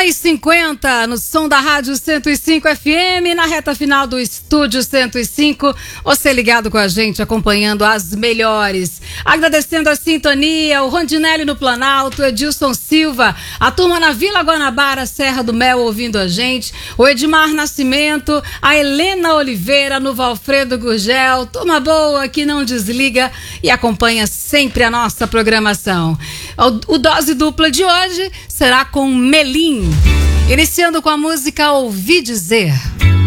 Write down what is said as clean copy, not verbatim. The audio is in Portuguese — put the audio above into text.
10h50 no som da Rádio 105 FM, na reta final do Estúdio 105. Você ligado com a gente, acompanhando as melhores. Agradecendo a sintonia, o Rondinelli no Planalto, Edilson Silva, a turma na Vila Guanabara, Serra do Mel, ouvindo a gente, o Edmar Nascimento, a Helena Oliveira no Valfredo Gurgel, turma boa que não desliga e acompanha sempre a nossa programação. O Dose Dupla de hoje será com Melim, iniciando com a música Ouvi Dizer.